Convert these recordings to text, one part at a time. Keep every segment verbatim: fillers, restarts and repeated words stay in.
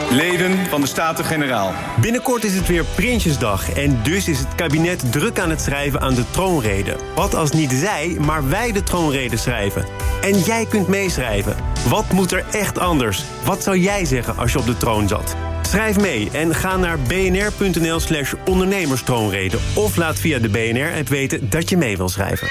Leden van de Staten-Generaal. Binnenkort is het weer Prinsjesdag en dus is het kabinet druk aan het schrijven aan de troonrede. Wat als niet zij, maar wij de troonrede schrijven? En jij kunt meeschrijven. Wat moet er echt anders? Wat zou jij zeggen als je op de troon zat? Schrijf mee en ga naar bnr.nl slash ondernemerstroonrede... of laat via de B N R-app weten dat je mee wil schrijven.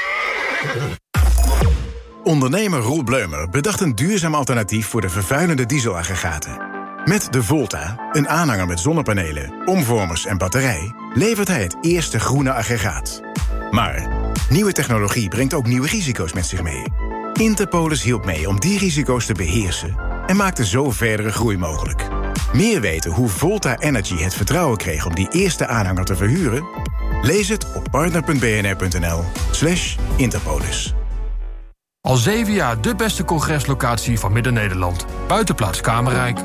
Ondernemer Roel Bleumer bedacht een duurzaam alternatief voor de vervuilende dieselaggregaten. Met de Volta, een aanhanger met zonnepanelen, omvormers en batterij, levert hij het eerste groene aggregaat. Maar nieuwe technologie brengt ook nieuwe risico's met zich mee. Interpolis hielp mee om die risico's te beheersen en maakte zo verdere groei mogelijk. Meer weten hoe Volta Energy het vertrouwen kreeg om die eerste aanhanger te verhuren? Lees het op partner.bnr.nl slash Interpolis. Al zeven jaar de beste congreslocatie van Midden-Nederland. Buitenplaats Kamerrijk.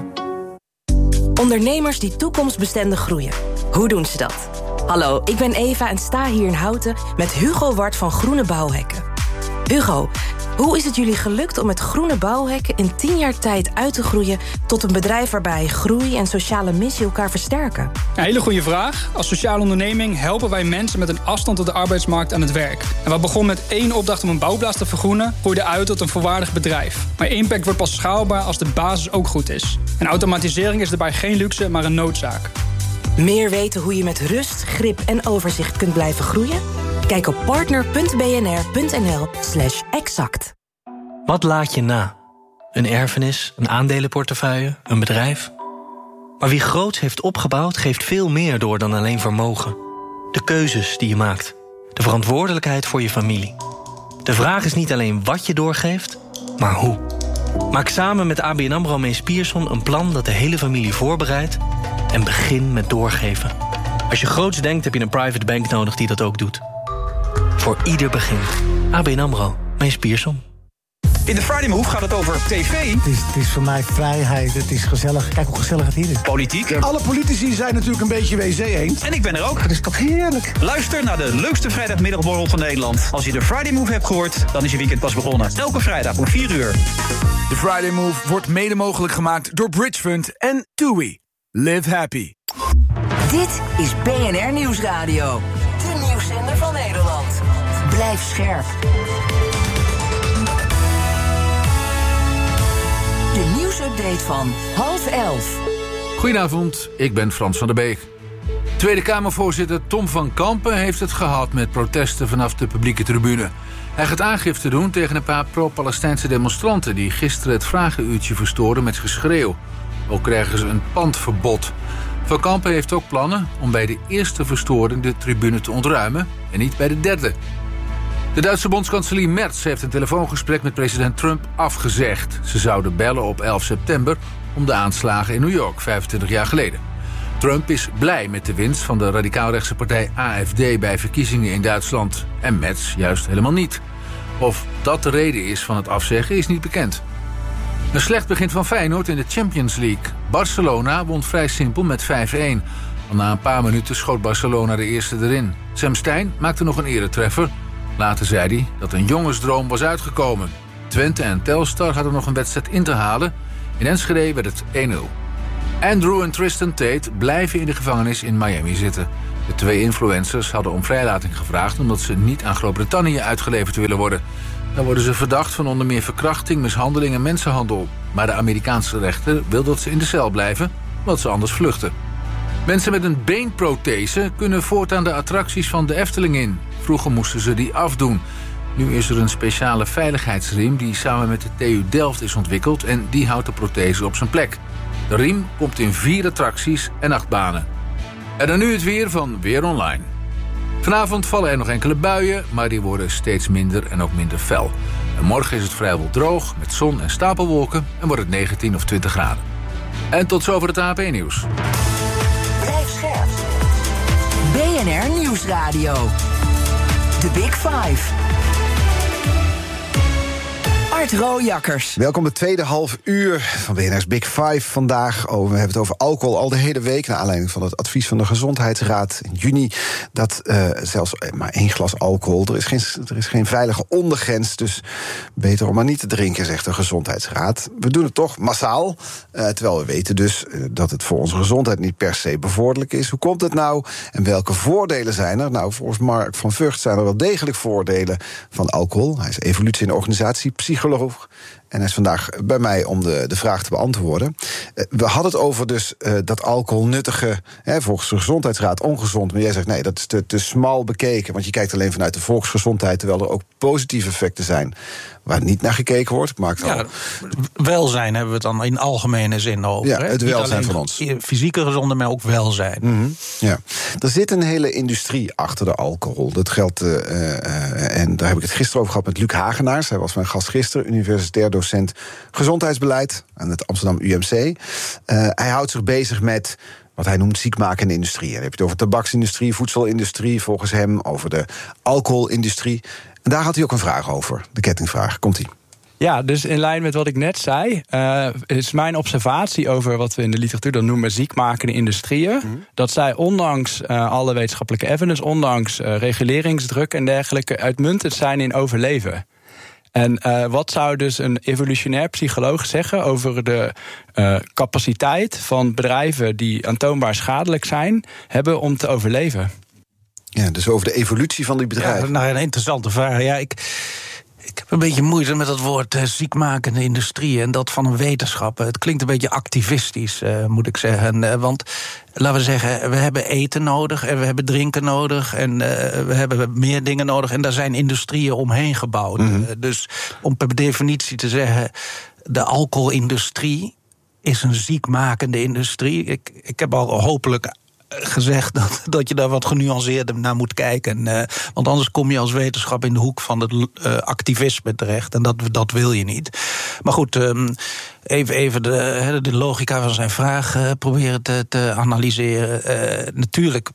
Ondernemers die toekomstbestendig groeien. Hoe doen ze dat? Hallo, ik ben Eva en sta hier in Houten met Hugo Ward van Groene Bouwhekken. Hugo, hoe is het jullie gelukt om met Groene Bouwhekken in tien jaar tijd uit te groeien tot een bedrijf waarbij groei en sociale missie elkaar versterken? Een hele goede vraag. Als sociale onderneming helpen wij mensen met een afstand tot de arbeidsmarkt aan het werk. En wat begon met één opdracht om een bouwplaats te vergroenen, groeide uit tot een volwaardig bedrijf. Maar impact wordt pas schaalbaar als de basis ook goed is. En automatisering is daarbij geen luxe, maar een noodzaak. Meer weten hoe je met rust, grip en overzicht kunt blijven groeien? Kijk op partner.bnr.nl slash exact. Wat laat je na? Een erfenis, een aandelenportefeuille, een bedrijf? Maar wie groots heeft opgebouwd, geeft veel meer door dan alleen vermogen. De keuzes die je maakt. De verantwoordelijkheid voor je familie. De vraag is niet alleen wat je doorgeeft, maar hoe. Maak samen met A B N AMRO Mees Pierson een plan dat de hele familie voorbereidt en begin met doorgeven. Als je groots denkt, heb je een private bank nodig die dat ook doet. Voor ieder begin. A B N AMRO. Mees Pierson. In de Friday Move gaat het over tv. Het is, het is voor mij vrijheid, het is gezellig. Kijk hoe gezellig het hier is. Politiek. Alle politici zijn natuurlijk een beetje W C-eend. En ik ben er ook. Dat is toch heerlijk. Luister naar de leukste vrijdagmiddagborrel van Nederland. Als je de Friday Move hebt gehoord, dan is je weekend pas begonnen. Elke vrijdag om vier uur. De Friday Move wordt mede mogelijk gemaakt door Bridgefund en TUI. Live happy. Dit is B N R Nieuwsradio. De nieuwszender van Nederland. Blijf scherp. De nieuwsupdate van half elf. Goedenavond, ik ben Frans van der Beek. Tweede Kamervoorzitter Tom van Kampen heeft het gehad met protesten vanaf de publieke tribune. Hij gaat aangifte doen tegen een paar pro-Palestijnse demonstranten die gisteren het vragenuurtje verstoorden met geschreeuw. Ook krijgen ze een pandverbod. Van Kampen heeft ook plannen om bij de eerste verstoring de tribune te ontruimen en niet bij de derde. De Duitse bondskanselier Merz heeft een telefoongesprek met president Trump afgezegd. Ze zouden bellen op elf september om de aanslagen in New York, vijfentwintig jaar geleden. Trump is blij met de winst van de radicaalrechtse partij A F D bij verkiezingen in Duitsland. En Merz juist helemaal niet. Of dat de reden is van het afzeggen is niet bekend. Een slecht begin van Feyenoord in de Champions League. Barcelona won vrij simpel met vijf-een. Al na een paar minuten schoot Barcelona de eerste erin. Sam Stein maakte nog een eretreffer. Later zei hij dat een jongensdroom was uitgekomen. Twente en Telstar hadden nog een wedstrijd in te halen. In Enschede werd het één-nul. Andrew en Tristan Tate blijven in de gevangenis in Miami zitten. De twee influencers hadden om vrijlating gevraagd omdat ze niet aan Groot-Brittannië uitgeleverd willen worden. Dan worden ze verdacht van onder meer verkrachting, mishandeling en mensenhandel. Maar de Amerikaanse rechter wil dat ze in de cel blijven, omdat ze anders vluchten. Mensen met een beenprothese kunnen voortaan de attracties van de Efteling in. Vroeger moesten ze die afdoen. Nu is er een speciale veiligheidsriem die samen met de T U Delft is ontwikkeld en die houdt de prothese op zijn plek. De riem komt in vier attracties en acht banen. En dan nu het weer van Weer Online. Vanavond vallen er nog enkele buien, maar die worden steeds minder en ook minder fel. En morgen is het vrijwel droog met zon en stapelwolken en wordt het negentien of twintig graden. En tot zover het A P Nieuws. Blijf scherp. B N R Nieuwsradio. The Big Five. Art Rooijakkers. Welkom het tweede half uur van B N R's Big Five vandaag. Oh, we hebben het over alcohol al de hele week, naar aanleiding van het advies van de Gezondheidsraad in juni, dat uh, zelfs maar één glas alcohol, er is, geen, er is geen veilige ondergrens, dus beter om maar niet te drinken, zegt de Gezondheidsraad. We doen het toch massaal, uh, terwijl we weten dus uh, dat het voor onze gezondheid niet per se bevorderlijk is. Hoe komt het nou en welke voordelen zijn er? Nou, volgens Mark van Vught zijn er wel degelijk voordelen van alcohol. Hij is evolutie- en organisatiepsycholoog. En hij is vandaag bij mij om de, de vraag te beantwoorden. Uh, we hadden het over dus uh, dat alcohol nuttige, hè, volgens de Gezondheidsraad ongezond. Maar jij zegt nee, dat is te, te smal bekeken. Want je kijkt alleen vanuit de volksgezondheid, terwijl er ook positieve effecten zijn waar niet naar gekeken wordt. Ik maak het ja, al. Welzijn hebben we het dan in algemene zin over. Ja, het welzijn van ons. Fysieke gezonde, maar ook welzijn. Mm-hmm. Ja. Er zit een hele industrie achter de alcohol. Dat geldt, uh, uh, en daar heb ik het gisteren over gehad met Luc Hagenaars. Hij was mijn gast gisteren, universitair docent gezondheidsbeleid aan het Amsterdam U M C. Uh, hij houdt zich bezig met wat hij noemt ziekmakende industrie. En dan heb je het over tabaksindustrie, voedselindustrie, volgens hem over de alcoholindustrie. En daar had hij ook een vraag over, de kettingvraag. Komt-ie. Ja, dus in lijn met wat ik net zei, uh, is mijn observatie over wat we in de literatuur dan noemen ziekmakende industrieën, mm-hmm. dat zij ondanks uh, alle wetenschappelijke evidence, ondanks uh, reguleringsdruk en dergelijke, uitmuntend zijn in overleven. En uh, wat zou dus een evolutionair psycholoog zeggen over de uh, capaciteit van bedrijven die aantoonbaar schadelijk zijn, hebben om te overleven? Ja, dus over de evolutie van die bedrijven. Ja, nou, een interessante vraag. Ja, ik, ik heb een beetje moeite met dat woord uh, ziekmakende industrie en dat van een wetenschap. Het klinkt een beetje activistisch, uh, moet ik zeggen. Uh, want laten we zeggen, we hebben eten nodig en we hebben drinken nodig en uh, we hebben meer dingen nodig en daar zijn industrieën omheen gebouwd. Mm-hmm. Uh, dus om per definitie te zeggen, de alcoholindustrie is een ziekmakende industrie. Ik, ik heb al hopelijk gezegd dat, dat je daar wat genuanceerder naar moet kijken. Uh, want anders kom je als wetenschap in de hoek van het uh, activisme terecht. En dat, dat wil je niet. Maar goed, um, even, even de, de logica van zijn vraag uh, proberen te, te analyseren. Uh, natuurlijk,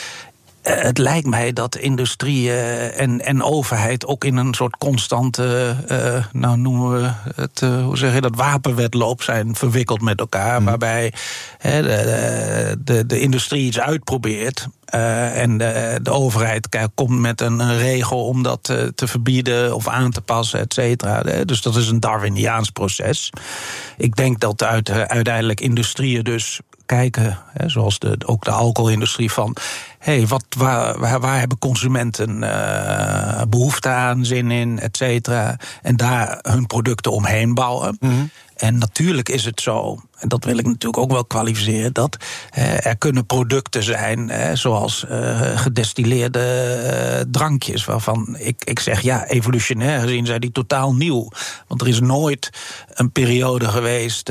uh, het lijkt mij dat industrie uh, en, en overheid ook in een soort constante, uh, nou noemen we het, uh, hoe zeg je dat, wapenwedloop zijn verwikkeld met elkaar. Mm. Waarbij uh, de, de, de industrie iets uitprobeert. Uh, en de, de overheid kijk, komt met een, een regel om dat uh, te verbieden of aan te passen, et cetera. Dus dat is een Darwiniaans proces. Ik denk dat uit, uh, uiteindelijk industrieën dus kijken, hè, zoals de, ook de alcoholindustrie, van hé, hey, wat, waar, waar, waar hebben consumenten uh, behoefte aan, zin in, et cetera. En daar hun producten omheen bouwen. Mm-hmm. En natuurlijk is het zo, en dat wil ik natuurlijk ook wel kwalificeren, dat eh, er kunnen producten zijn, eh, zoals eh, gedestilleerde eh, drankjes, waarvan ik, ik zeg, ja, evolutionair gezien zijn die totaal nieuw. Want er is nooit een periode geweest,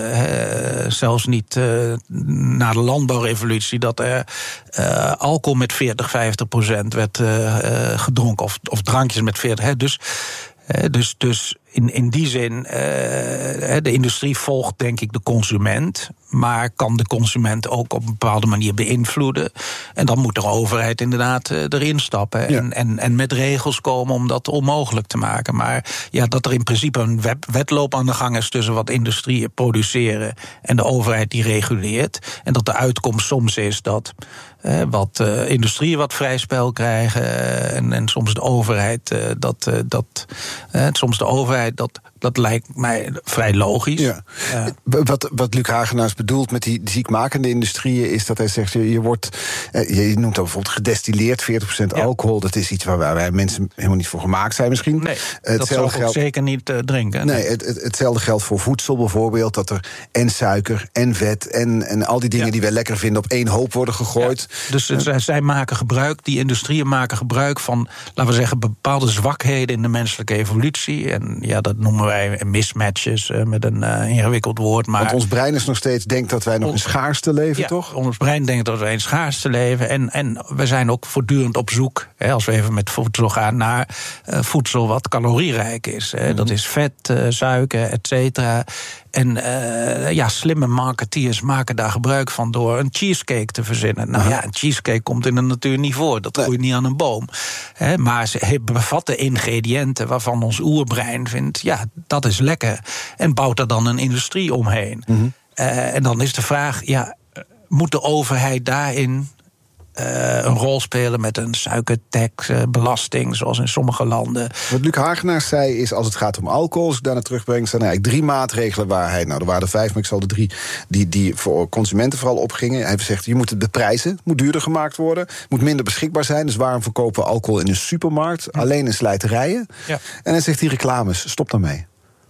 eh, eh, zelfs niet eh, na de landbouwrevolutie, dat er eh, alcohol met veertig, vijftig procent werd eh, gedronken, of, of drankjes met veertig. Hè, dus, eh, dus, dus in, in die zin, uh, de industrie volgt denk ik de consument, maar kan de consument ook op een bepaalde manier beïnvloeden. En dan moet de overheid inderdaad uh, erin stappen. Ja. En, en, en met regels komen om dat onmogelijk te maken. Maar ja, dat er in principe een wet, wedloop aan de gang is tussen wat industrieën produceren en de overheid die reguleert. En dat de uitkomst soms is dat uh, wat uh, industrieën wat vrij spel krijgen. Uh, en, en soms de overheid uh, dat, uh, dat uh, soms de overheid Dat, dat lijkt mij vrij logisch. Ja. Uh, wat, wat Luc Hagenaars bedoelt met die ziekmakende industrieën is dat hij zegt, je, je wordt, je noemt dan bijvoorbeeld gedestilleerd, veertig procent ja. alcohol. Dat is iets waar wij mensen helemaal niet voor gemaakt zijn misschien. Nee, uh, dat zou ik geldt, zeker niet uh, drinken. Nee, het, het, hetzelfde geldt voor voedsel bijvoorbeeld. Dat er en suiker en vet en, en al die dingen ja. die wij lekker vinden op één hoop worden gegooid. Ja. Dus uh, zij, zij maken gebruik, die industrieën maken gebruik van, laten we zeggen, bepaalde zwakheden in de menselijke evolutie. En ja, dat noemen wij mismatches, uh, met een uh, ingewikkeld woord. Maar want ons brein is nog steeds denkt dat wij nog ons, in schaarste leven, ja, toch? Ons brein denkt dat wij in schaarste leven. En, en we zijn ook voortdurend op zoek, hè, als we even met voedsel gaan, naar uh, voedsel wat calorierijk is. Hè. Mm-hmm. Dat is vet, uh, suiker, et cetera. En uh, ja, slimme marketeers maken daar gebruik van door een cheesecake te verzinnen. Nou ja, een cheesecake komt in de natuur niet voor. Dat groeit niet aan een boom. He, maar ze bevatten ingrediënten waarvan ons oerbrein vindt, ja, dat is lekker. En bouwt er dan een industrie omheen. Mm-hmm. Uh, en dan is de vraag, ja, moet de overheid daarin Uh, een rol spelen met een suikertax, uh, belasting, zoals in sommige landen. Wat Luc Hagenaars zei is, als het gaat om alcohol, als ik daar naar terugbreng, zijn er eigenlijk drie maatregelen waar hij, nou er waren er vijf, maar ik zal de drie die, die voor consumenten vooral opgingen. Hij zegt, je moet het beprijzen, het moet duurder gemaakt worden, het moet minder beschikbaar zijn, dus waarom verkopen we alcohol in een supermarkt, ja. alleen in slijterijen? Ja. En hij zegt, die reclames, stop daarmee.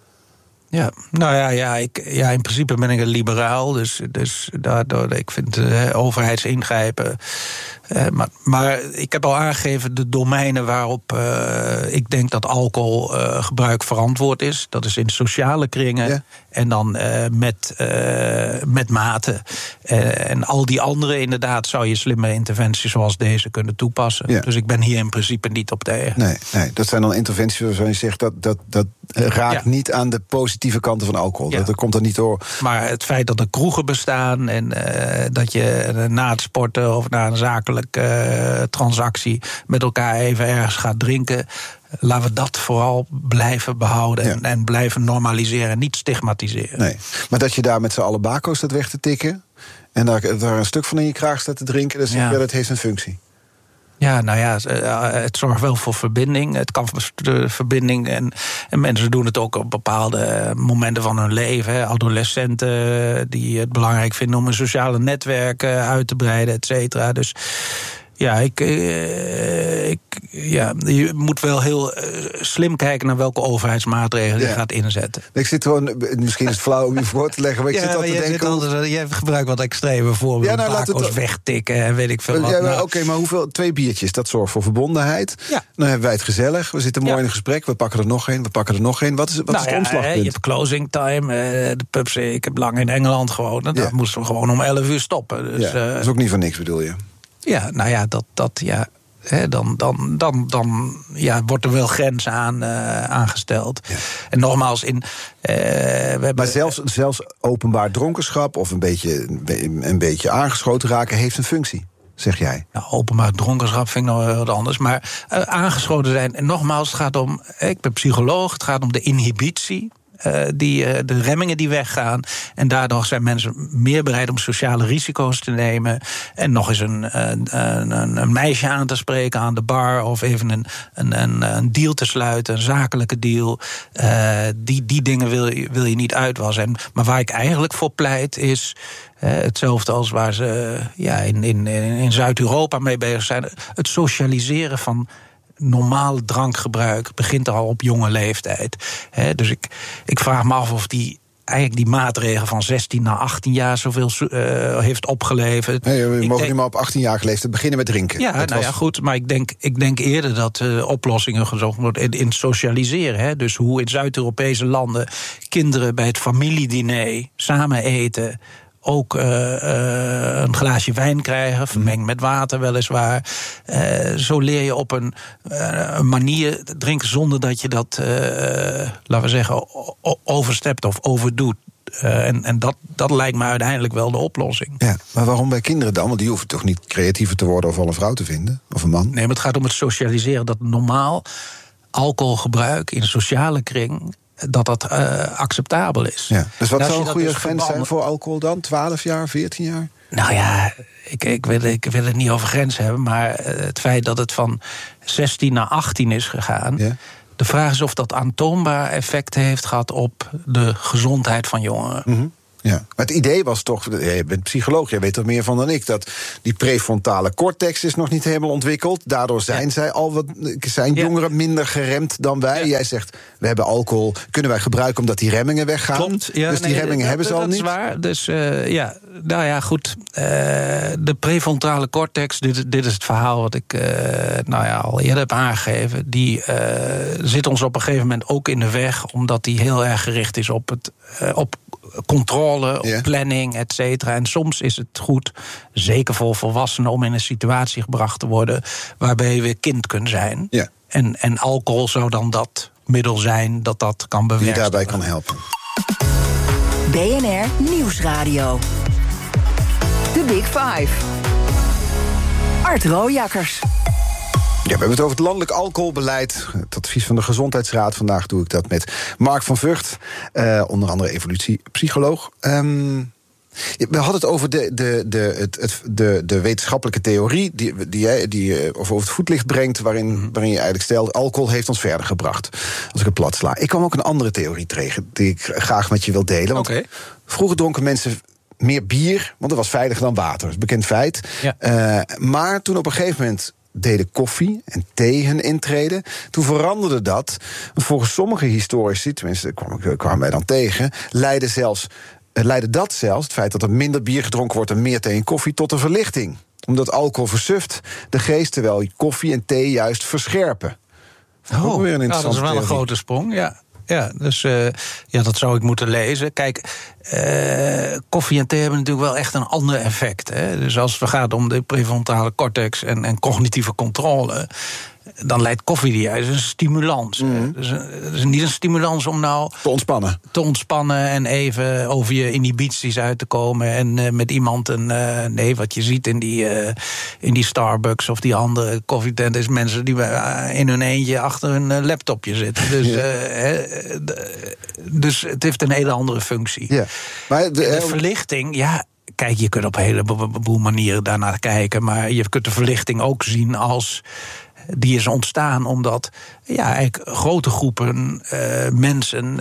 Ja, nou ja, ja, ik, ja, in principe ben ik een liberaal, dus, dus daardoor, ik vind uh, overheidsingrijpen. Uh, maar, maar ik heb al aangegeven de domeinen waarop uh, ik denk dat alcoholgebruik uh, verantwoord is. Dat is in sociale kringen ja. en dan uh, met, uh, met mate. Uh, en al die andere inderdaad zou je slimme interventies zoals deze kunnen toepassen. Ja. Dus ik ben hier in principe niet op tegen. Nee, nee, dat zijn dan interventies waarvan je zegt dat, dat, dat raakt ja. niet aan de positieve kanten van alcohol. Ja. Dat, dat komt er niet door. Maar het feit dat er kroegen bestaan en uh, dat je uh, na het sporten of na een zakelijke uh, transactie met elkaar even ergens gaat drinken, laten we dat vooral blijven behouden ja. en, en blijven normaliseren, niet stigmatiseren. Nee, maar dat je daar met z'n allen bako's staat weg te tikken en daar, daar een stuk van in je kraag staat te drinken, dat, ja. dat heeft een functie. Ja, nou ja, het zorgt wel voor verbinding. Het kan de verbinding en, en mensen doen het ook op bepaalde momenten van hun leven. Hè. Adolescenten die het belangrijk vinden om een sociale netwerk uit te breiden, et cetera. Dus ja, ik, uh, ik, ja, je moet wel heel uh, slim kijken naar welke overheidsmaatregelen ja. je gaat inzetten. Ik zit gewoon, misschien is het flauw om je voor te leggen, maar ik ja, zit al te denken. Altijd, jij gebruikt wat extreme voorbeelden, ja, nou, bako's wegtikken en weet ik veel wat. Ja, nou. Oké, okay, maar hoeveel? Twee biertjes, dat zorgt voor verbondenheid. Ja. Dan hebben wij het gezellig, we zitten mooi ja. in een gesprek, we pakken er nog een, we pakken er nog een. Wat is, wat nou, is het ja, omslagpunt? Je hebt closing time, uh, de pubs, ik heb lang in Engeland gewoond, dat ja. moesten we gewoon om elf uur stoppen. Dus, ja, dat is ook niet voor niks, bedoel je? Ja, nou ja, dat, dat ja, hè, dan, dan, dan, dan ja, wordt er wel grenzen aan uh, aangesteld. Ja. En nogmaals, in, uh, we hebben, maar zelfs, zelfs openbaar dronkenschap of een beetje, een beetje aangeschoten raken heeft een functie, zeg jij? Nou, openbaar dronkenschap vind ik nog wat anders. Maar uh, aangeschoten zijn, en nogmaals, het gaat om, ik ben psycholoog, het gaat om de inhibitie. Uh, die, uh, de remmingen die weggaan. En daardoor zijn mensen meer bereid om sociale risico's te nemen. En nog eens een, uh, een, een meisje aan te spreken aan de bar. Of even een, een, een, een deal te sluiten, een zakelijke deal. Uh, die, die dingen wil je, wil je niet uitwassen. En, maar waar ik eigenlijk voor pleit is Uh, hetzelfde als waar ze uh, ja, in, in, in Zuid-Europa mee bezig zijn. Het socialiseren van normaal drankgebruik begint al op jonge leeftijd. He, dus ik, ik vraag me af of die eigenlijk die maatregel van zestien naar achttien jaar zoveel uh, heeft opgeleverd. Nee, we ik mogen denk, niet maar op achttien jaar leeftijd beginnen met drinken. Ja, dat nou was... ja, goed, maar ik denk, ik denk eerder dat uh, oplossingen gezocht worden in, in socialiseren. Hè? Dus hoe in Zuid-Europese landen kinderen bij het familiediner samen eten, ook uh, uh, een glaasje wijn krijgen, vermengd met water weliswaar. Uh, zo leer je op een, uh, een manier drinken zonder dat je dat, uh, laten we zeggen, overstept of overdoet. Uh, en en dat, dat lijkt me uiteindelijk wel de oplossing. Ja, maar waarom bij kinderen dan? Want die hoeven toch niet creatiever te worden of al een vrouw te vinden? Of een man? Nee, maar het gaat om het socialiseren. Dat normaal alcoholgebruik in een sociale kring, dat dat uh, acceptabel is. Ja. Dus wat zou een goede dus grens zijn voor alcohol dan? twaalf jaar, veertien jaar? Nou ja, ik, ik, wil, ik wil het niet over grens hebben, maar het feit dat het van zestien naar achttien is gegaan, ja. De vraag is of dat aantoonbaar effect heeft gehad op de gezondheid van jongeren. Mm-hmm. Ja, maar het idee was toch, je bent psycholoog, jij weet er meer van dan ik, dat die prefrontale cortex is nog niet helemaal ontwikkeld. Daardoor zijn, ja. zij al wat, zijn jongeren ja. minder geremd dan wij. Ja. Jij zegt, we hebben alcohol, kunnen wij gebruiken omdat die remmingen weggaan. Klopt, ja, dus die nee, remmingen dat, hebben ze dat al niet. Dat is waar, dus uh, ja, nou ja, goed. Uh, de prefrontale cortex, dit, dit is het verhaal wat ik uh, nou ja, al eerder heb aangegeven, die uh, zit ons op een gegeven moment ook in de weg, omdat die heel erg gericht is op het uh, op controle, op yeah. planning, et cetera. En soms is het goed, zeker voor volwassenen, om in een situatie gebracht te worden waarbij je weer kind kunt zijn. Yeah. En, en alcohol zou dan dat middel zijn dat dat kan bewerken. Die daarbij kan helpen. B N R Nieuwsradio. The Big Five. Art Rooijakkers. Ja, we hebben het over het landelijk alcoholbeleid. Het advies van de Gezondheidsraad. Vandaag doe ik dat met Mark van Vught, uh, onder andere evolutiepsycholoog. Um, we hadden het over de, de, de, het, het, de, de wetenschappelijke theorie die, die jij die, of over het voetlicht brengt, waarin, waarin je eigenlijk stelt, alcohol heeft ons verder gebracht. Als ik het plat sla. Ik kwam ook een andere theorie tegen die ik graag met je wil delen. Want okay. Vroeger dronken mensen meer bier, want dat was veiliger dan water. Dat is een bekend feit. Ja. Uh, maar toen op een gegeven moment deden koffie en thee hun intreden. Toen veranderde dat. Want volgens sommige historici, tenminste kwamen wij dan tegen, leidde zelfs, leidde dat zelfs, het feit dat er minder bier gedronken wordt en meer thee en koffie, tot een verlichting. Omdat alcohol versuft de geest, terwijl koffie en thee juist verscherpen. Oh, weer een interessante nou, dat is wel theorie. Een grote sprong, ja. Ja, dus uh, ja, dat zou ik moeten lezen. Kijk, uh, koffie en thee hebben natuurlijk wel echt een ander effect. Hè? Dus als het gaat om de prefrontale cortex en, en cognitieve controle, dan leidt koffie die juist een stimulans. Mm-hmm. Dus het is niet een stimulans om nou te ontspannen. Te ontspannen en even over je inhibities uit te komen en uh, met iemand een uh, nee, wat je ziet in die, uh, in die Starbucks of die andere koffietent is mensen die uh, in hun eentje achter hun uh, laptopje zitten. Dus, ja. uh, he, de, dus het heeft een hele andere functie. Ja. Maar de, de verlichting, ja. Kijk, je kunt op een heleboel manieren daarnaar kijken, maar je kunt de verlichting ook zien als die is ontstaan omdat ja, eigenlijk grote groepen uh, mensen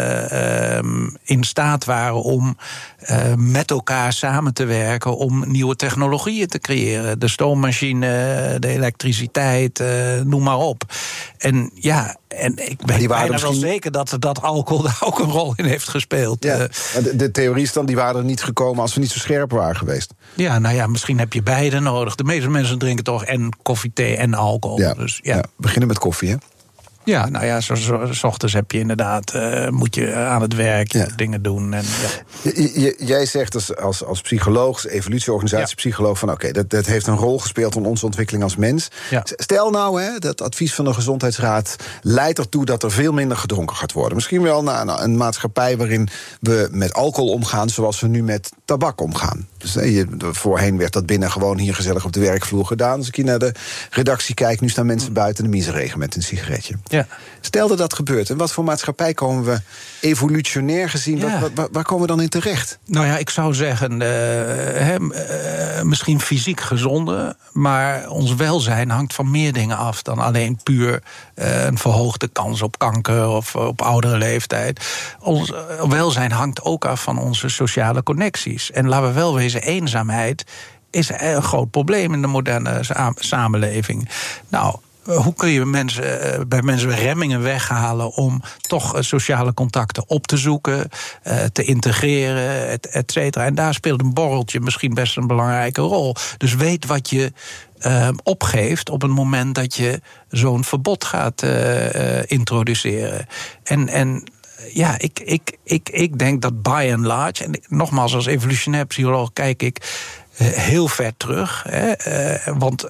uh, um, in staat waren om uh, met elkaar samen te werken om nieuwe technologieën te creëren. De stoommachine, de elektriciteit, uh, noem maar op. En ja, en ik ben bijna misschien wel zeker dat, dat alcohol daar ook een rol in heeft gespeeld. Ja, de, de theorie is dan, die waren er niet gekomen als we niet zo scherp waren geweest. Ja, nou ja, misschien heb je beide nodig. De meeste mensen drinken toch en koffie, thee en alcohol. Ja, dus, ja. ja, beginnen met koffie, hè? Ja, nou ja, zo, zo, 's ochtends heb je inderdaad, uh, moet je aan het werk ja. dingen doen. En, ja. j, j, jij zegt als, als, als psycholoog, als evolutieorganisatiepsycholoog, van oké, okay, dat, dat heeft een rol gespeeld in onze ontwikkeling als mens. Ja. Stel nou, hè, dat advies van de Gezondheidsraad leidt ertoe dat er veel minder gedronken gaat worden. Misschien wel naar een, een maatschappij waarin we met alcohol omgaan zoals we nu met tabak omgaan. Dus hè, je, voorheen werd dat binnen gewoon hier gezellig op de werkvloer gedaan. Als ik hier naar de redactie kijk, nu staan mensen buiten de miseregen met een sigaretje. Ja. Stel dat dat gebeurt, en wat voor maatschappij komen we evolutionair gezien, ja. waar, waar, waar komen we dan in terecht? Nou ja, ik zou zeggen, uh, he, uh, misschien fysiek gezonde, maar ons welzijn hangt van meer dingen af dan alleen puur uh, een verhoogde kans op kanker of op oudere leeftijd. Ons uh, welzijn hangt ook af van onze sociale connecties. En laten we wel wezen, eenzaamheid is een groot probleem in de moderne samenleving. Nou, hoe kun je mensen, bij mensen remmingen weghalen om toch sociale contacten op te zoeken, te integreren, et, et cetera. En daar speelt een borreltje misschien best een belangrijke rol. Dus weet wat je uh, opgeeft op het moment dat je zo'n verbod gaat uh, introduceren. En, en ja, ik, ik, ik, ik denk dat by and large, en nogmaals als evolutionair psycholoog kijk ik uh, heel ver terug, hè, uh, want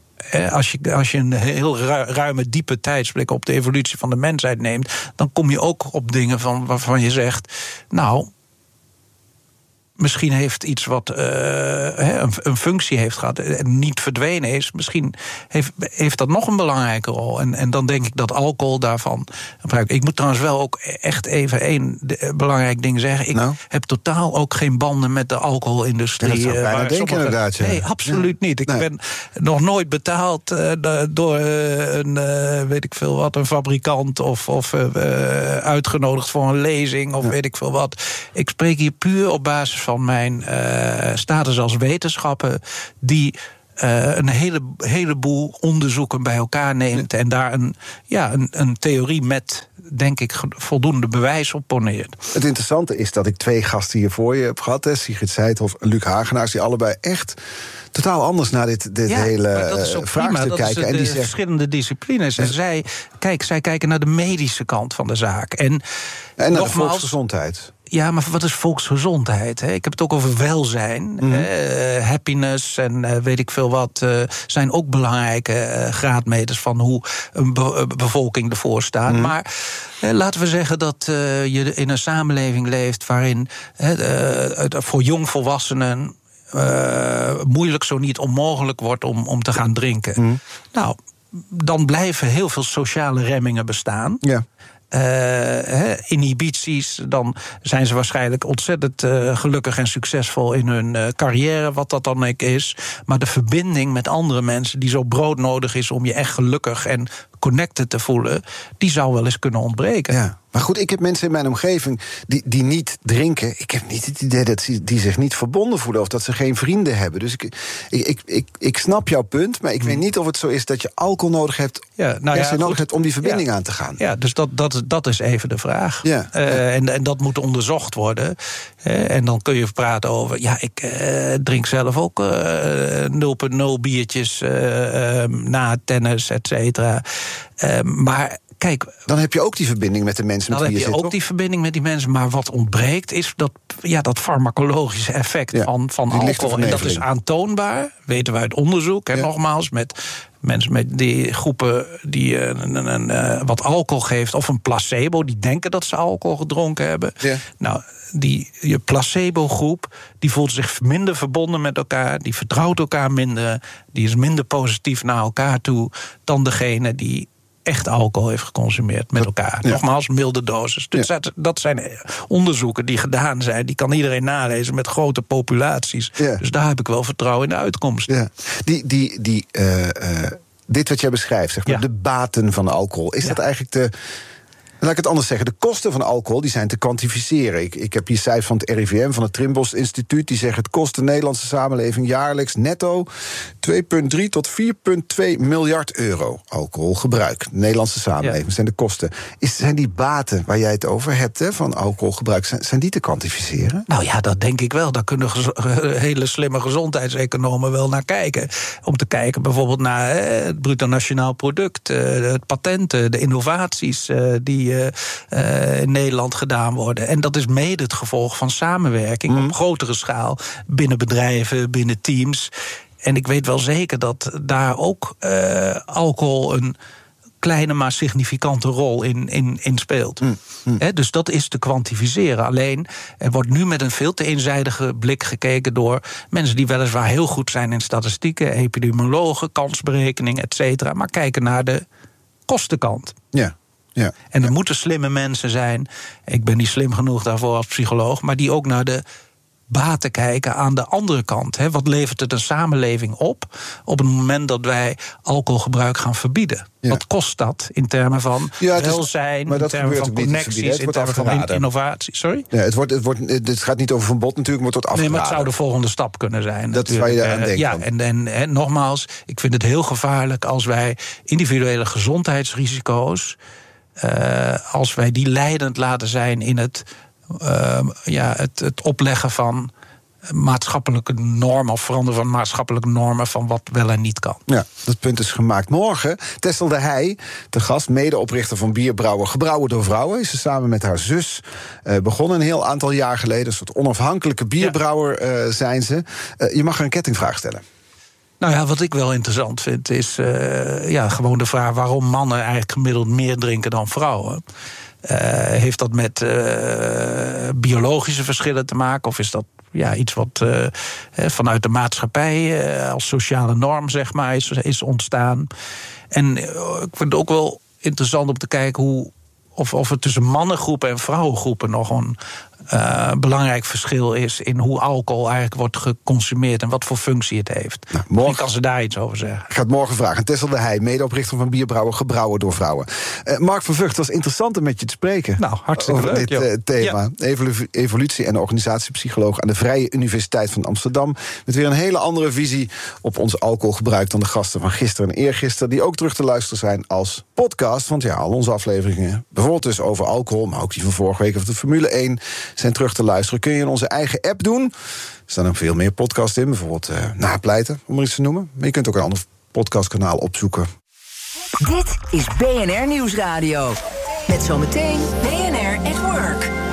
Als je, als je een heel ruime, diepe tijdsblik op de evolutie van de mensheid neemt, dan kom je ook op dingen van, waarvan je zegt, nou, misschien heeft iets wat uh, een, een functie heeft gehad en niet verdwenen is, misschien heeft, heeft dat nog een belangrijke rol. En, en dan denk ik dat alcohol daarvan gebruikt. Ik moet trouwens wel ook echt even één belangrijk ding zeggen. Ik nou? heb totaal ook geen banden met de alcoholindustrie. Ja, dat zou ik bijna denken, sommige, inderdaad. Ja. Nee, absoluut ja. niet. Ik nee. ben nog nooit betaald uh, door uh, een, uh, weet ik veel wat, een fabrikant of, of uh, uitgenodigd voor een lezing of ja. weet ik veel wat. Ik spreek hier puur op basis van mijn uh, status als wetenschapper, die uh, een hele, heleboel onderzoeken bij elkaar neemt en daar een, ja, een, een theorie met, denk ik, voldoende bewijs op poneert. Het interessante is dat ik twee gasten hier voor je heb gehad, hè, Sigrid Seithoff en Luc Hagenaars, die allebei echt totaal anders naar dit, dit ja, hele vraagstuk kijken. Dat is en die de zeggen, verschillende disciplines. En zij, kijk, zij kijken naar de medische kant van de zaak. En, en naar nogmaals, de volksgezondheid. Ja, maar wat is volksgezondheid? Hè? Ik heb het ook over welzijn. Mm-hmm. Uh, happiness en uh, weet ik veel wat... Uh, zijn ook belangrijke uh, graadmeters van hoe een be- bevolking ervoor staat. Mm-hmm. Maar uh, laten we zeggen dat uh, je in een samenleving leeft... waarin uh, uh, voor jongvolwassenen... Uh, moeilijk zo niet onmogelijk wordt om, om te gaan drinken. Mm. Nou, dan blijven heel veel sociale remmingen bestaan. Ja. Uh, he, inhibities, dan zijn ze waarschijnlijk ontzettend uh, gelukkig en succesvol in hun uh, carrière, wat dat dan ook is. Maar de verbinding met andere mensen, die zo broodnodig is om je echt gelukkig en connected te voelen, die zou wel eens kunnen ontbreken. Ja. Maar goed, ik heb mensen in mijn omgeving die, die niet drinken. Ik heb niet het idee dat ze die zich niet verbonden voelen of dat ze geen vrienden hebben. Dus ik, ik, ik, ik, ik snap jouw punt, maar ik hmm. weet niet of het zo is dat je alcohol nodig hebt, ja, nou ja, nodig hebt om die verbinding ja. aan te gaan. Ja, dus dat, dat, dat is even de vraag. Ja. Uh, ja. en, en dat moet onderzocht worden. Uh, en dan kun je praten over, ja, ik uh, drink zelf ook uh, nul komma nul biertjes uh, uh, na tennis, et cetera. Uh, maar kijk, dan heb je ook die verbinding met de mensen met wie je zit. Dan heb je ook die verbinding met die mensen. Maar wat ontbreekt is dat, ja, dat farmacologische effect ja, van, van alcohol. En dat is aantoonbaar, weten we uit onderzoek. En ja. nogmaals, met mensen met die groepen die uh, een, een, een, wat alcohol geeft, of een placebo, die denken dat ze alcohol gedronken hebben. Ja. Nou, die je placebo-groep, die voelt zich minder verbonden met elkaar, die vertrouwt elkaar minder, die is minder positief naar elkaar toe dan degene die echt alcohol heeft geconsumeerd met elkaar. Ja. Nogmaals, milde doses. Dus ja. dat, dat zijn onderzoeken die gedaan zijn. Die kan iedereen nalezen met grote populaties. Ja. Dus daar heb ik wel vertrouwen in de uitkomst. Ja. Die, die, die, uh, uh, dit wat jij beschrijft, zeg maar, ja. de baten van alcohol. Is ja. dat eigenlijk de... Laat ik het anders zeggen, de kosten van alcohol die zijn te kwantificeren. Ik, ik heb hier cijfers van het R I V M, van het Trimbos Instituut, die zeggen het kost de Nederlandse samenleving jaarlijks netto twee komma drie tot vier komma twee miljard euro alcoholgebruik. De Nederlandse samenleving ja. zijn de kosten. Is, zijn die baten waar jij het over hebt, hè, van alcoholgebruik, zijn, zijn die te kwantificeren? Nou ja, dat denk ik wel. Daar kunnen gez- hele slimme gezondheidseconomen wel naar kijken. Om te kijken bijvoorbeeld naar eh, het bruto nationaal product, eh, het patenten, de innovaties eh, die Uh, uh, in Nederland gedaan worden. En dat is mede het gevolg van samenwerking mm. op grotere schaal binnen bedrijven, binnen teams. En ik weet wel zeker dat daar ook uh, alcohol een kleine maar significante rol in, in, in speelt. Mm. Mm. He, dus dat is te kwantificeren. Alleen, er wordt nu met een veel te eenzijdige blik gekeken door mensen die weliswaar heel goed zijn in statistieken, epidemiologen, kansberekening, et cetera, maar kijken naar de kostenkant. Ja. Ja, en er ja. moeten slimme mensen zijn, ik ben niet slim genoeg daarvoor als psycholoog, maar die ook naar de baten kijken aan de andere kant. Hè. Wat levert het een samenleving op op het moment dat wij alcoholgebruik gaan verbieden? Ja. Wat kost dat in termen van ja, welzijn, in termen van connecties, in termen van innovatie? Sorry? Ja, het, wordt, het, wordt, het gaat niet over verbod natuurlijk, maar het wordt afgeraden. Nee, maar het zou de volgende stap kunnen zijn. Dat is waar je aan denkt. Ja, en, en, en nogmaals, ik vind het heel gevaarlijk als wij individuele gezondheidsrisico's, Uh, als wij die leidend laten zijn in het, uh, ja, het, het opleggen van maatschappelijke normen of veranderen van maatschappelijke normen van wat wel en niet kan. Ja, dat punt is gemaakt. Morgen Tessel de Heij, de gast, medeoprichter van bierbrouwer Gebrouwen door Vrouwen, is ze samen met haar zus uh, begonnen een heel aantal jaar geleden. Een soort onafhankelijke bierbrouwer uh, zijn ze. Uh, je mag haar een kettingvraag stellen. Nou ja, wat ik wel interessant vind is uh, ja, gewoon de vraag waarom mannen eigenlijk gemiddeld meer drinken dan vrouwen. Uh, heeft dat met uh, biologische verschillen te maken? Of is dat ja, iets wat uh, vanuit de maatschappij uh, als sociale norm, zeg maar, is, is ontstaan? En uh, ik vind het ook wel interessant om te kijken hoe Of, of het tussen mannengroepen en vrouwengroepen nog een uh, belangrijk verschil is in hoe alcohol eigenlijk wordt geconsumeerd en wat voor functie het heeft. Nou, morgen kan ze daar iets over zeggen. Ik ga het morgen vragen. Tessel de Heij, medeoprichter van bierbrouwer Gebrouwen door Vrouwen. Uh, Mark van Vught, het was interessant om met je te spreken. Nou, hartstikke over leuk, dit uh, thema. Ja. Evolu- evolutie- en organisatiepsycholoog aan de Vrije Universiteit van Amsterdam. Met weer een hele andere visie op ons alcoholgebruik dan de gasten van gisteren en eergisteren, die ook terug te luisteren zijn als podcast. Want ja, al onze afleveringen, bijvoorbeeld dus over alcohol, maar ook die van vorige week of de Formule één, zijn terug te luisteren. Kun je in onze eigen app doen. Er staan ook veel meer podcasts in, bijvoorbeeld uh, Napleiten, om er iets te noemen. Maar je kunt ook een ander podcastkanaal opzoeken. Dit is B N R Nieuwsradio. Met zometeen B N R at Work.